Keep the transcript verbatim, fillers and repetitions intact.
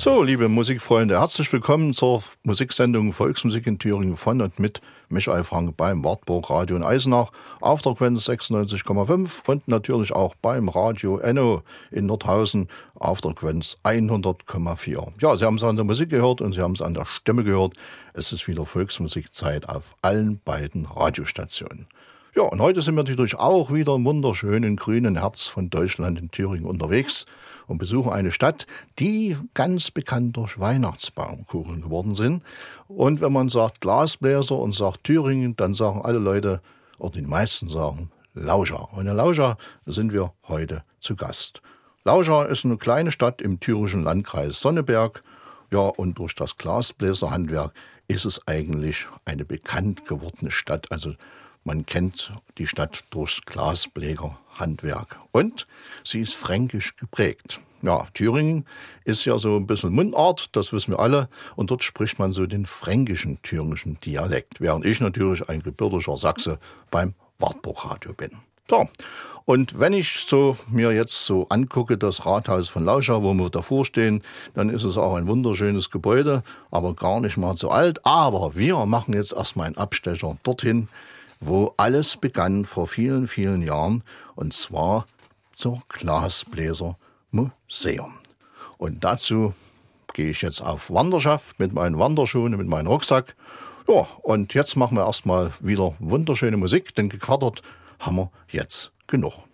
So, liebe Musikfreunde, herzlich willkommen zur Musiksendung Volksmusik in Thüringen von und mit Michael Frank beim Wartburg Radio in Eisenach auf der Frequenz sechsundneunzig Komma fünf und natürlich auch beim Radio Enno in Nordhausen auf der Frequenz hundert Komma vier. Ja, Sie haben es an der Musik gehört und Sie haben es an der Stimme gehört. Es ist wieder Volksmusikzeit auf allen beiden Radiostationen. Ja, und heute sind wir natürlich auch wieder im wunderschönen grünen Herz von Deutschland in Thüringen unterwegs und besuchen eine Stadt, die ganz bekannt durch Weihnachtsbaumkuchen geworden sind. Und wenn man sagt Glasbläser und sagt Thüringen, dann sagen alle Leute, oder die meisten sagen Lauscha. Und in Lauscha sind wir heute zu Gast. Lauscha ist eine kleine Stadt im thüringischen Landkreis Sonneberg. Ja, und durch das Glasbläserhandwerk ist es eigentlich eine bekannt gewordene Stadt. Also man kennt die Stadt durchs Glasbläserhandwerk. Und sie ist fränkisch geprägt. Ja, Thüringen ist ja so ein bisschen Mundart, das wissen wir alle. Und dort spricht man so den fränkischen thüringischen Dialekt. Während ich natürlich ein gebürtiger Sachse beim Wartburg Radio bin. So, und wenn ich so mir jetzt so angucke, das Rathaus von Lauscha, wo wir davor stehen, dann ist es auch ein wunderschönes Gebäude, aber gar nicht mal so alt. Aber wir machen jetzt erstmal einen Abstecher dorthin, wo alles begann vor vielen, vielen Jahren, und zwar zur Glasbläser Museum. Und dazu gehe ich jetzt auf Wanderschaft mit meinen Wanderschuhen und mit meinem Rucksack. Ja, und jetzt machen wir erstmal wieder wunderschöne Musik, denn gequattert haben wir jetzt genug.